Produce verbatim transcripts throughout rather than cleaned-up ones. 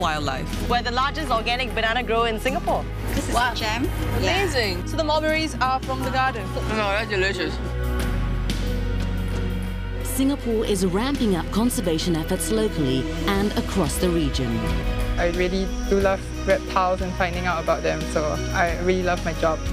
wildlife. We're the largest organic banana grower in Singapore. This is wow. jam. Amazing. Yeah. So the mulberries are from the garden. No, that's delicious. Singapore is ramping up conservation efforts locally and across the region. I really do love reptiles and finding out about them, so I really love my job.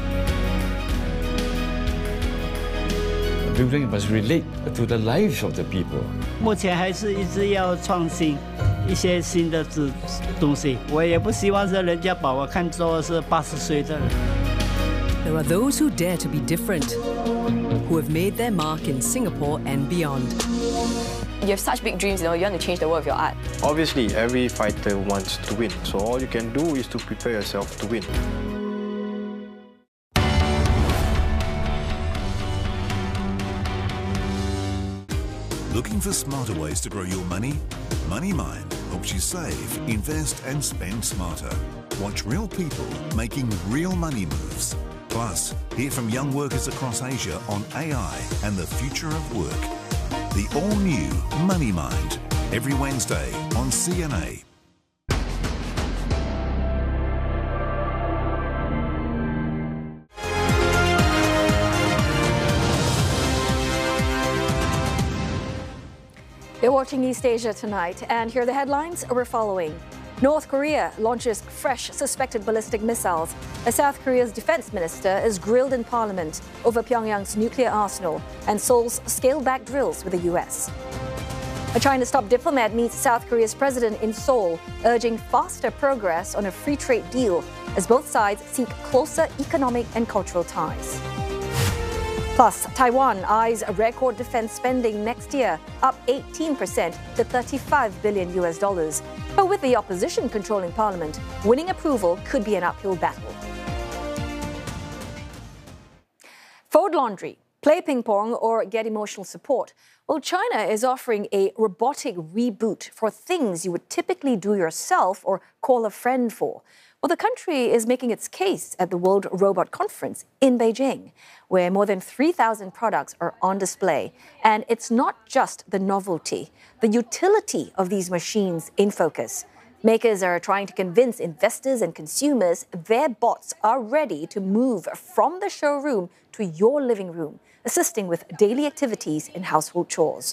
Building must relate to the lives of the people. 目前还是一直要创新一些新的东东西。我也不希望是人家把我看作是八十岁的人。 There are those who dare to be different, who have made their mark in Singapore and beyond. You have such big dreams, you know, you want to change the world with your art. Obviously, every fighter wants to win, so all you can do is to prepare yourself to win. Looking for smarter ways to grow your money? MoneyMind helps you save, invest and spend smarter. Watch real people making real money moves. Plus, hear from young workers across Asia on A I and the future of work. The all-new MoneyMind, every Wednesday on C N A. You're watching East Asia Tonight, and here are the headlines we're following. North Korea launches fresh suspected ballistic missiles. As South Korea's defense minister is grilled in parliament over Pyongyang's nuclear arsenal and Seoul's scaled-back drills with the U S. A China's top diplomat meets South Korea's president in Seoul, urging faster progress on a free trade deal as both sides seek closer economic and cultural ties. Plus, Taiwan eyes record defense spending next year, up eighteen percent to thirty-five billion U S dollars. But with the opposition controlling parliament, winning approval could be an uphill battle. Fold laundry, play ping pong, or get emotional support. Well, China is offering a robotic reboot for things you would typically do yourself or call a friend for. Well, the country is making its case at the World Robot Conference in Beijing, where more than three thousand products are on display. And it's not just the novelty, the utility of these machines in focus. Makers are trying to convince investors and consumers their bots are ready to move from the showroom to your living room, assisting with daily activities and household chores.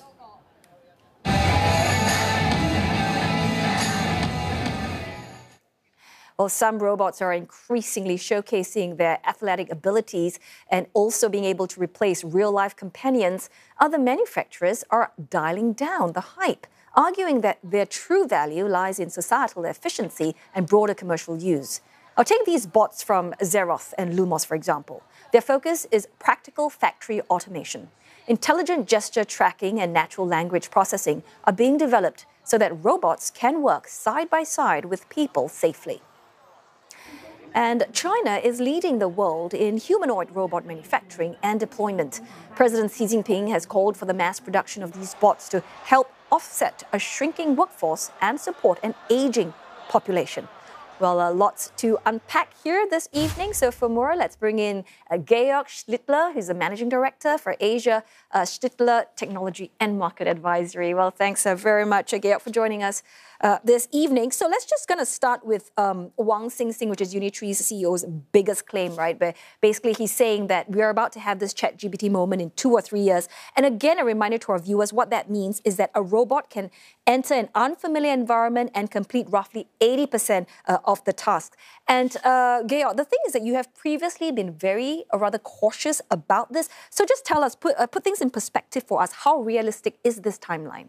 Well, some robots are increasingly showcasing their athletic abilities and also being able to replace real-life companions. Other manufacturers are dialing down the hype, arguing that their true value lies in societal efficiency and broader commercial use. I'll take these bots from Xeroth and Lumos, for example. Their focus is practical factory automation. Intelligent gesture tracking and natural language processing are being developed so that robots can work side by side with people safely. And China is leading the world in humanoid robot manufacturing and deployment. President Xi Jinping has called for the mass production of these bots to help offset a shrinking workforce and support an aging population. Well, uh, lots to unpack here this evening. So for more, let's bring in uh, Georg Schlittler, who's the Managing Director for Asia, uh, Schlittler Technology and Market Advisory. Well, thanks uh, very much, uh, Georg, for joining us uh, this evening. So let's just going to start with um, Wang Xingxing, which is Unitree's C E O's biggest claim, right? But basically, he's saying that we are about to have this ChatGPT moment in two or three years. And again, a reminder to our viewers, what that means is that a robot can enter an unfamiliar environment and complete roughly eighty percent uh, of the task. And uh, Georg, the thing is that you have previously been very, or rather cautious about this. So just tell us, put, uh, put things in perspective for us. How realistic is this timeline?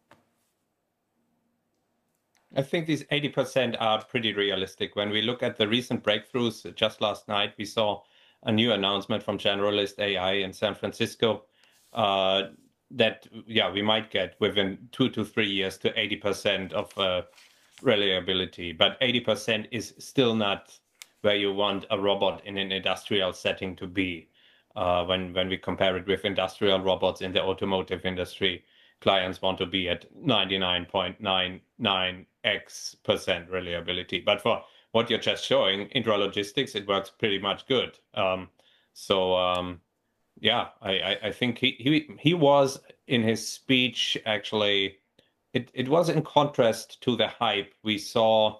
I think these eighty percent are pretty realistic. When we look at the recent breakthroughs, just last night, we saw a new announcement from Generalist A I in San Francisco uh, that, yeah, we might get within two to three years to eighty percent of uh, reliability. But eighty percent is still not where you want a robot in an industrial setting to be. Uh, when, when we compare it with industrial robots in the automotive industry, clients want to be at ninety-nine point nine nine x percent reliability. But for what you're just showing, intralogistics, it works pretty much good. Um, so, um, yeah, I, I, I think he, he, he was in his speech, actually, it, it was in contrast to the hype we saw